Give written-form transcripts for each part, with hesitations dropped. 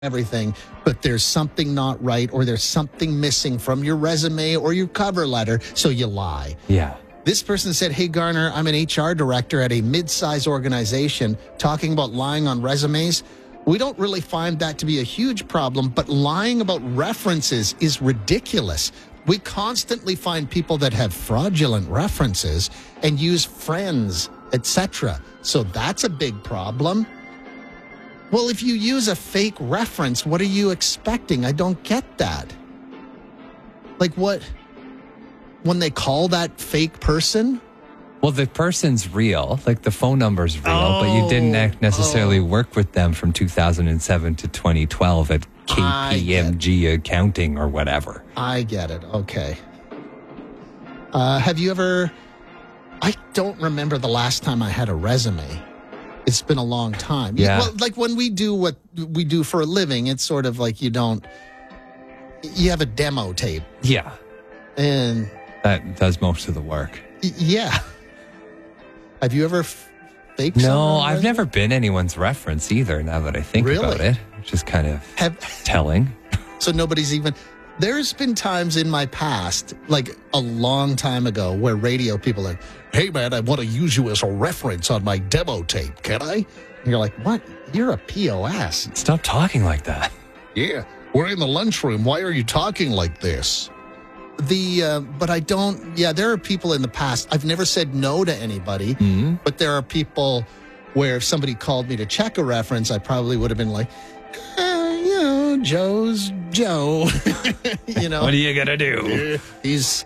everything, but there's something not right or there's something missing from your resume or your cover letter, so you lie. Yeah. This person said, hey, Garner, I'm an HR director at a mid-size organization talking about lying on resumes. We don't really find that to be a huge problem, but lying about references is ridiculous. We constantly find people that have fraudulent references and use friends, etc. So that's a big problem. Well, if you use a fake reference, what are you expecting? I don't get that. Like what? When they call that fake person? Well, the person's real, like the phone number's real, but you didn't necessarily work with them from 2007 to 2012 at KPMG Accounting or whatever. I get it. Okay. Have you ever... I don't remember the last time I had a resume. It's been a long time. Yeah. Well, like when we do what we do for a living, it's sort of like you have a demo tape. Yeah. And... that does most of the work. Yeah. Have you ever faked No, someone? I've never been anyone's reference either, now that I think about it. Which is kind of telling. So nobody's even... There's been times in my past, like a long time ago, where radio people are like, hey, man, I want to use you as a reference on my demo tape. Can I? And you're like, what? You're a POS. Stop talking like that. Yeah, we're in the lunchroom. Why are you talking like this? But I don't... Yeah, there are people in the past. I've never said no to anybody, but there are people where if somebody called me to check a reference, I probably would have been like, Joe's Joe. What are you going to do? He's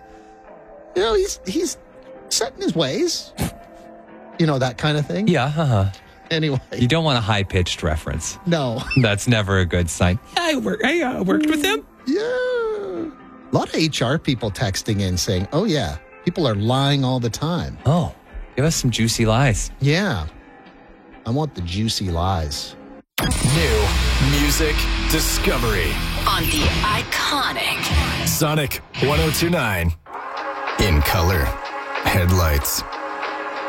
set in his ways. That kind of thing. Yeah, Anyway. You don't want a high-pitched reference. No. That's never a good sign. I worked with him. Yeah. A lot of HR people texting in saying, oh, yeah, people are lying all the time. Oh, give us some juicy lies. Yeah. I want the juicy lies. New music discovery on the iconic Sonic 102.9. In color, headlights.